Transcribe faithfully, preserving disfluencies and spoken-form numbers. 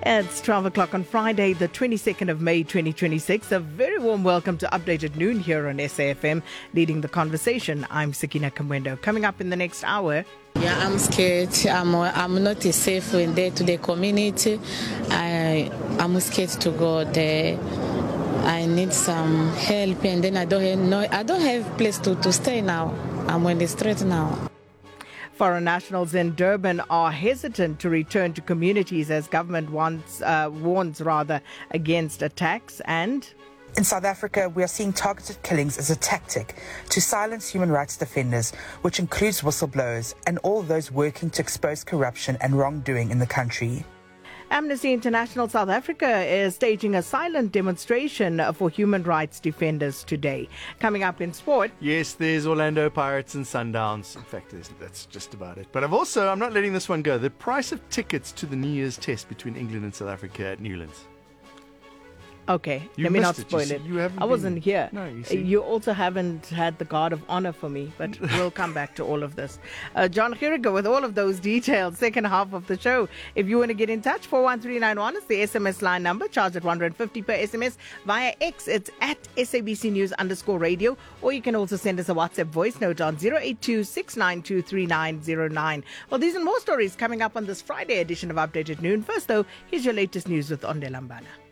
It's twelve o'clock on Friday, the twenty-second of May, twenty twenty-six. A very warm welcome to Updated Noon here on S A F M. Leading the conversation, I'm Sakina Kamwendo. Coming up in the next hour... Yeah, I'm scared. I'm I'm not safe in there to the community. I I'm scared to go there. I need some help, and then I don't have no I don't have place to, to stay now. I'm on the street now. Foreign nationals in Durban are hesitant to return to communities as government wants, uh, warns rather against attacks. And in South Africa, we are seeing targeted killings as a tactic to silence human rights defenders, which includes whistleblowers and all those working to expose corruption and wrongdoing in the country. Amnesty International South Africa is staging a silent demonstration for human rights defenders today. Coming up in sport... Yes, there's Orlando Pirates and Sundowns. In fact, there's, that's just about it. But I've also, I'm not letting this one go. The price of tickets to the New Year's test between England and South Africa at Newlands. Okay, You let me not missed it. spoil You see- it. you haven't I wasn't been- here. No, you see. You also haven't had the guard of honor for me, but we'll come back to all of this. Uh, John Chiriga with all of those details, second half of the show. If you want to get in touch, four one three nine one is the S M S line number, charged at one hundred fifty per S M S. Via X, it's at S A B C News underscore radio, or you can also send us a WhatsApp voice note on zero eight two six nine two three nine zero nine. Well, these and more stories coming up on this Friday edition of Updated Noon. First, though, here's your latest news with Onde Lambana.